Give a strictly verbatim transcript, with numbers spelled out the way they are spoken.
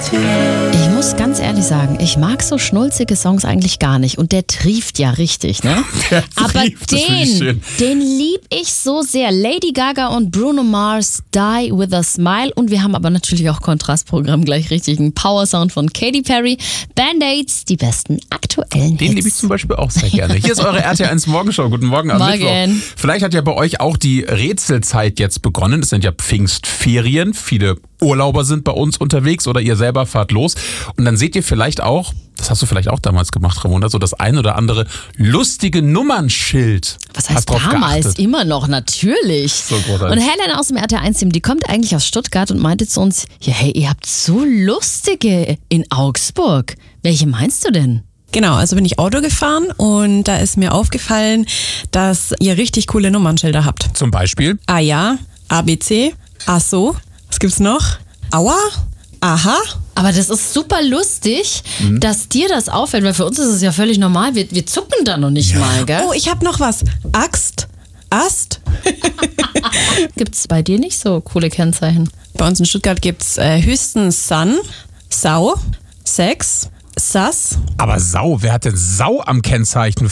Ich muss ganz ehrlich sagen, ich mag so schnulzige Songs eigentlich gar nicht. Und der trieft ja richtig, ne? Der Aber trieft, das finde ich schön. den, den lieb ich so sehr. Lady Gaga und Bruno Mars, Die With A Smile. Und wir haben aber natürlich auch Kontrastprogramm gleich richtig. Ein Power-Sound von Katy Perry. Band-Aids, die besten aktuellen Den Hits. liebe ich zum Beispiel auch sehr gerne. Hier ist eure R T L eins Morgenshow. Guten Morgen am Morgen. Mittwoch. Vielleicht hat ja bei euch auch die Rätselzeit jetzt begonnen. Es sind ja Pfingstferien. Viele Urlauber sind bei uns unterwegs oder ihr selber fahrt los. Und dann seht ihr vielleicht auch, das hast du vielleicht auch damals gemacht, Ramona, so das ein oder andere lustige Nummernschild. Was heißt Hast drauf damals? geachtet. Immer noch, natürlich. So großartig. Und Helen aus dem R T L eins Team, die kommt eigentlich aus Stuttgart und meinte zu uns, ja hey, ihr habt so lustige in Augsburg. Welche meinst du denn? Genau, also bin ich Auto gefahren und da ist mir aufgefallen, dass ihr richtig coole Nummernschilder habt. Zum Beispiel? Ah ja, A B C, Ach so, was gibt's noch? Aua, Aha. Aber das ist super lustig, mhm. dass dir das auffällt, weil für uns ist es ja völlig normal. Wir, wir zucken da noch nicht ja. mal, gell? Oh, ich hab noch was. Axt, Ast. Gibt's bei dir nicht so coole Kennzeichen? Bei uns in Stuttgart gibt's äh, höchstens Sun, Sau, Sex, Sass. Aber Sau, wer hat denn Sau am Kennzeichen?